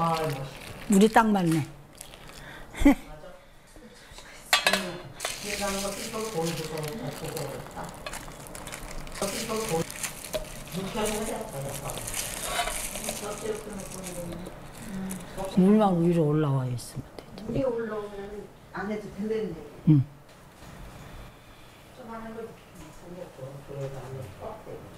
물이 딱 맞네. 물만 위로 올라와 있으면 되죠. 물이 올라오면 안 해도 되는데. 응. 좀 하는 걸 생겼고, 그래도 안 해.